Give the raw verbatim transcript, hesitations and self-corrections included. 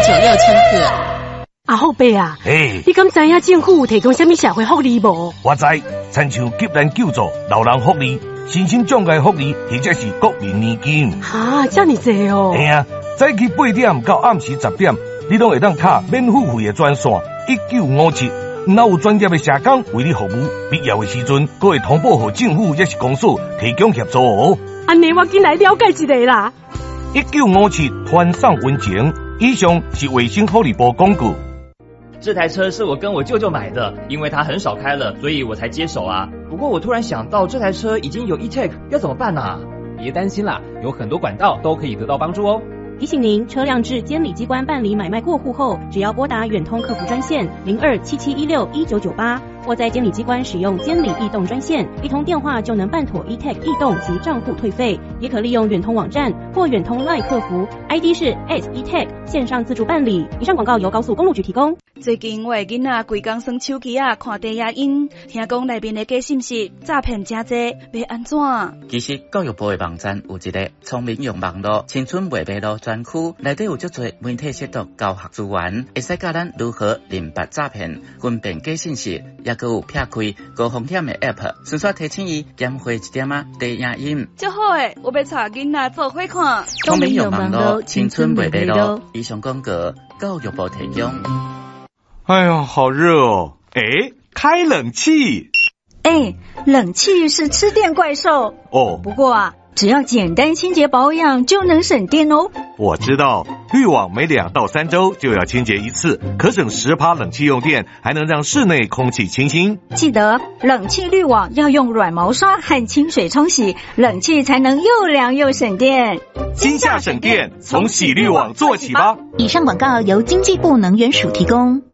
九六千克。 阿后伯啊， 嘿， 你敢知影政府有提供什么社会福利无？ 我知，亲像急难救助、老人福利、身心障碍福利，或者是国民年金。 哈，这么多哦！ 嘿啊，早起八点到暗时十点，你拢会当打免付费的专线一九五七，若有专业的社工为你服务，必要的时阵，阁会通报给政府也是公司提供协助哦。 安尼我进来了解一下啦。 一九五七团上温情，以上是卫生福利部广告。 这台车是我跟我舅舅买的，因为他很少开了，所以我才接手啊。不过我突然想到，这台车已经有 E-Tech， 要怎么办啊？ 别担心啦，有很多管道都可以得到帮助哦。 提醒您，车辆至监理机关办理买卖过户后，只要拨打远通客服专线零二七七一六一九九八，或在监理机关使用监理易动专线，一通电话就能办妥 E-Tech 易动及账户退费。也可利用远通网站或远通 LINE 客服 ，I D 是 at E-Tech 线上自助办理。以上广告由高速公路局提供。 最近我的囡仔规工耍手机啊，看低影音，听讲内面的假信息、诈骗真多，要安怎？ 其实教育部的网站有一个聪明用网络青春未迷路专区，内底有足多媒体识读教学资源，会使教咱如何认别诈骗、分辨假信息，也佮有撇开高风险的 App， 顺续提醒伊减回一点啊低影音。 足好诶，我要带囡仔做伙看。 聪明用网络青春未迷路，以上广告教育部提供。 哎呀，好热哦！哎，开冷气。 哎，冷气是吃电怪兽哦。 不过啊，只要简单清洁保养就能省电哦。 我知道，滤网每两到三周就要清洁一次，可省十趴冷气用电，还能让室内空气清新。 记得冷气滤网要用软毛刷和清水冲洗，冷气才能又凉又省电。 今夏省电，从洗滤网做起吧。 以上广告由经济部能源署提供。